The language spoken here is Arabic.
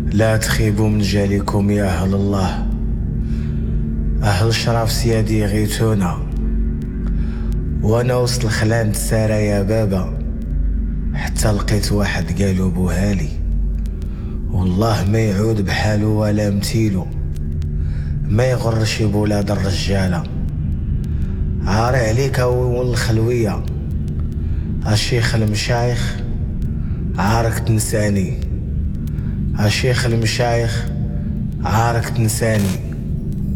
لا تخيبوا من جالكم يا أهل الله. أهل شرف سيادي غيتونا، وانا وسط الخلان تسارى يا بابا، حتى لقيت واحد قالو بوهالي، والله ما يعود بحالو ولا متيلو، ما يغرش بولاد الرجالة. عاري عليك والخلوية الشيخ المشايخ، عارك تنساني الشيخ المشايخ، عارك تنساني.